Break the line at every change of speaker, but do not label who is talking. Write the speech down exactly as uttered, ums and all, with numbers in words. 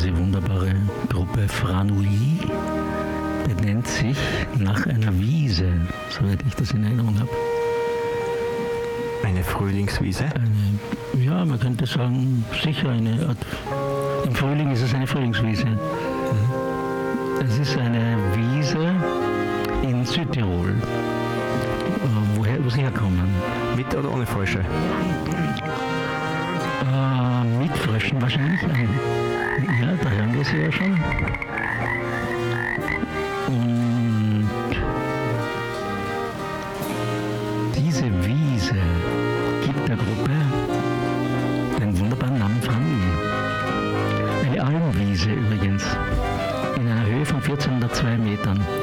Diese wunderbare Gruppe Franui benennt sich nach einer Wiese, soweit ich das in Erinnerung habe.
Eine Frühlingswiese?
Eine, ja, man könnte sagen, sicher eine Art. Im Frühling ist es eine Frühlingswiese. Mhm. Es ist eine Wiese in Südtirol. Woher, wo sie herkommen?
Mit oder ohne Frösche?
Äh, mit Fröschen wahrscheinlich. Ja, da hören wir sie ja schon. Und diese Wiese gibt der Gruppe den wunderbaren Namen Franui. Eine Almwiese übrigens, in einer Höhe von vierzehnhundertzwei Metern.